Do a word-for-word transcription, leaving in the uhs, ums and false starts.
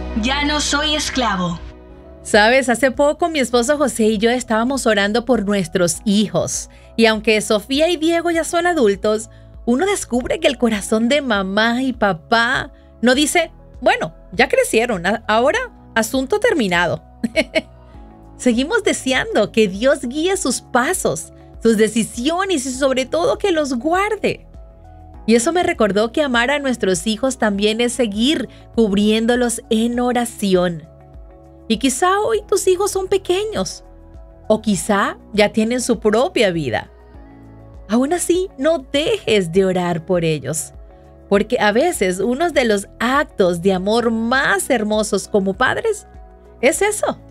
Ya no soy esclavo. Sabes, hace poco mi esposo José y yo estábamos orando por nuestros hijos. Y aunque Sofía y Diego ya son adultos, uno descubre que el corazón de mamá y papá no dice, bueno, ya crecieron, ahora asunto terminado. Seguimos deseando que Dios guíe sus pasos, sus decisiones y sobre todo que los guarde. Y eso me recordó que amar a nuestros hijos también es seguir cubriéndolos en oración. Y quizá hoy tus hijos son pequeños, o quizá ya tienen su propia vida. Aún así, no dejes de orar por ellos, porque a veces uno de los actos de amor más hermosos como padres es eso,